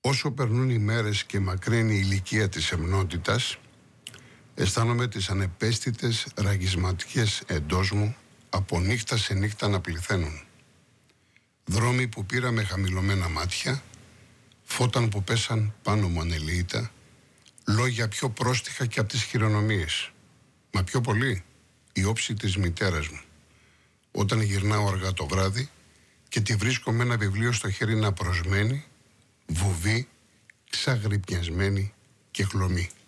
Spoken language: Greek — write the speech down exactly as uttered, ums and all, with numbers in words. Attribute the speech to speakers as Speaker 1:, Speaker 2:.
Speaker 1: Όσο περνούν οι μέρες και μακραίνει η ηλικία της εμνότητας, αισθάνομαι τις ανεπαίσθητες ραγισματικές εντός μου από νύχτα σε νύχτα να πληθαίνουν. Δρόμοι που πήρα με χαμηλωμένα μάτια, φώταν που πέσαν πάνω μου ανελεήτα, λόγια πιο πρόστιχα και από τις χειρονομίες. Μα πιο πολύ η όψη της μητέρας μου. Όταν γυρνάω αργά το βράδυ και τη βρίσκω με ένα βιβλίο στο χέρι να προσμένει, βουβή, ξαγρυπνιασμένη και χλωμή.